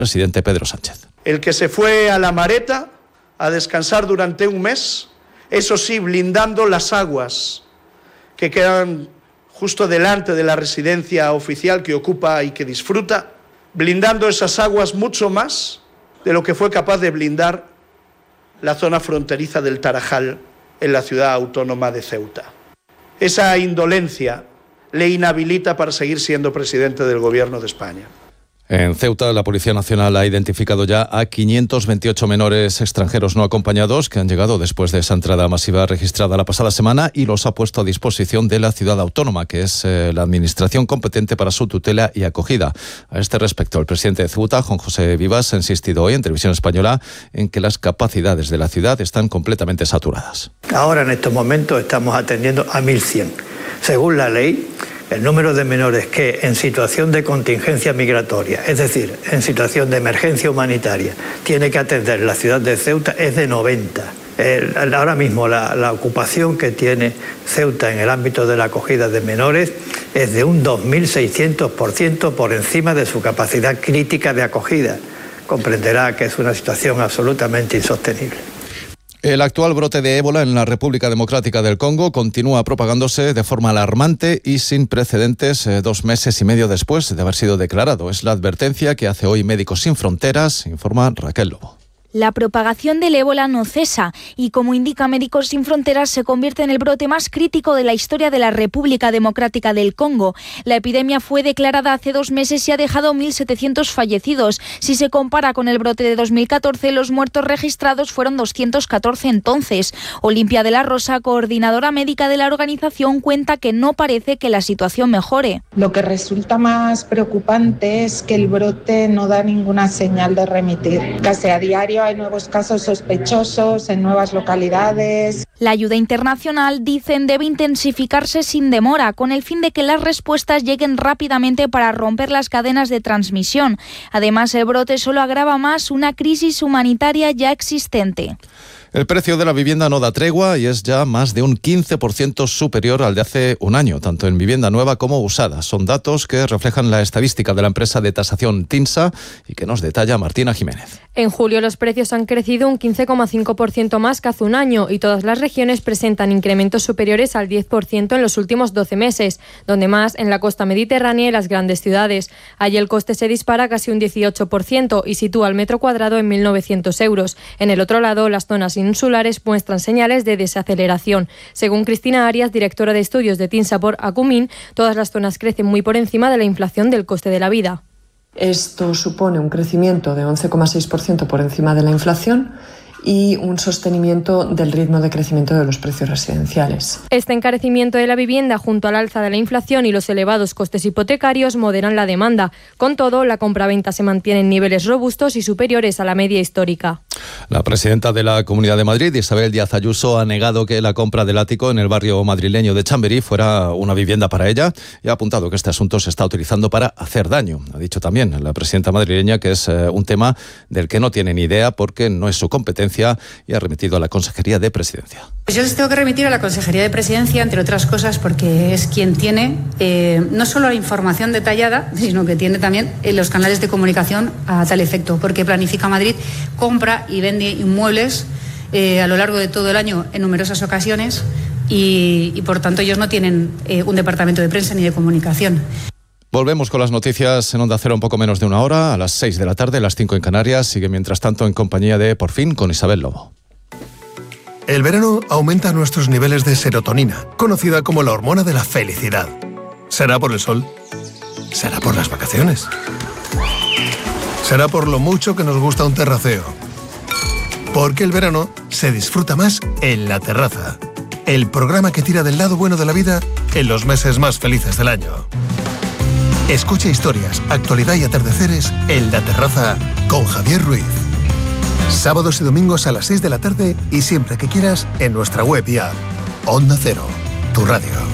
presidente Pedro Sánchez. El que se fue a La Mareta a descansar durante un mes, eso sí, blindando las aguas que quedan justo delante de la residencia oficial que ocupa y que disfruta, blindando esas aguas mucho más de lo que fue capaz de blindar la zona fronteriza del Tarajal en la ciudad autónoma de Ceuta. Esa indolencia le inhabilita para seguir siendo presidente del Gobierno de España. En Ceuta, la Policía Nacional ha identificado ya a 528 menores extranjeros no acompañados que han llegado después de esa entrada masiva registrada la pasada semana y los ha puesto a disposición de la ciudad autónoma, que es la administración competente para su tutela y acogida. A este respecto, el presidente de Ceuta, Juan José Vivas, ha insistido hoy en Televisión Española en que las capacidades de la ciudad están completamente saturadas. Ahora, en estos momentos, estamos atendiendo a 1.100. Según la ley, el número de menores que en situación de contingencia migratoria, es decir, en situación de emergencia humanitaria, tiene que atender la ciudad de Ceuta es de 90. Ahora mismo la ocupación que tiene Ceuta en el ámbito de la acogida de menores es de un 2.600% por encima de su capacidad crítica de acogida. Comprenderá que es una situación absolutamente insostenible. El actual brote de ébola en la República Democrática del Congo continúa propagándose de forma alarmante y sin precedentes 2 meses y medio después de haber sido declarado. Es la advertencia que hace hoy Médicos Sin Fronteras, informa Raquel Lobo. La propagación del ébola no cesa y, como indica Médicos Sin Fronteras, se convierte en el brote más crítico de la historia de la República Democrática del Congo. La epidemia fue declarada hace 2 meses y ha dejado 1.700 fallecidos. Si se compara con el brote de 2014, los muertos registrados fueron 214 entonces. Olimpia de la Rosa, coordinadora médica de la organización, cuenta que no parece que la situación mejore. Lo que resulta más preocupante es que el brote no da ninguna señal de remitir. Casi a diario hay nuevos casos sospechosos en nuevas localidades. La ayuda internacional, dicen, debe intensificarse sin demora, con el fin de que las respuestas lleguen rápidamente para romper las cadenas de transmisión. Además, el brote solo agrava más una crisis humanitaria ya existente. El precio de la vivienda no da tregua y es ya más de un 15% superior al de hace un año, tanto en vivienda nueva como usada. Son datos que reflejan la estadística de la empresa de tasación TINSA y que nos detalla Martina Jiménez. En julio los precios han crecido un 15,5% más que hace un año y todas las regiones presentan incrementos superiores al 10% en los últimos 12 meses, donde más en la costa mediterránea y las grandes ciudades. Allí el coste se dispara casi un 18% y sitúa el metro cuadrado en 1.900 euros. En el otro lado, las zonas insulares muestran señales de desaceleración. Según Cristina Arias, directora de estudios de TINSA por Acumin, todas las zonas crecen muy por encima de la inflación del coste de la vida. Esto supone un crecimiento de 11,6% por encima de la inflación y un sostenimiento del ritmo de crecimiento de los precios residenciales. Este encarecimiento de la vivienda junto al alza de la inflación y los elevados costes hipotecarios moderan la demanda. Con todo, la compraventa se mantiene en niveles robustos y superiores a la media histórica. La presidenta de la Comunidad de Madrid, Isabel Díaz Ayuso, ha negado que la compra del ático en el barrio madrileño de Chamberí fuera una vivienda para ella y ha apuntado que este asunto se está utilizando para hacer daño. Ha dicho también la presidenta madrileña que es un tema del que no tiene ni idea porque no es su competencia y ha remitido a la Consejería de Presidencia. Pues yo les tengo que remitir a la Consejería de Presidencia, entre otras cosas, porque es quien tiene no solo la información detallada, sino que tiene también los canales de comunicación a tal efecto, porque Planifica Madrid compra y vende inmuebles a lo largo de todo el año en numerosas ocasiones y por tanto ellos no tienen un departamento de prensa ni de comunicación. Volvemos con las noticias en Onda Cero un poco menos de una hora, a las 6 de la tarde, las 5 en Canarias. Sigue mientras tanto en compañía de Por Fin con Isabel Lobo. El verano aumenta nuestros niveles de serotonina, conocida como la hormona de la felicidad. ¿Será por el sol? ¿Será por las vacaciones? ¿Será por lo mucho que nos gusta un terraceo? Porque el verano se disfruta más en La Terraza, el programa que tira del lado bueno de la vida en los meses más felices del año. Escucha historias, actualidad y atardeceres en La Terraza con Javier Ruiz. Sábados y domingos a las 6 de la tarde y siempre que quieras en nuestra web y app. Onda Cero, tu radio.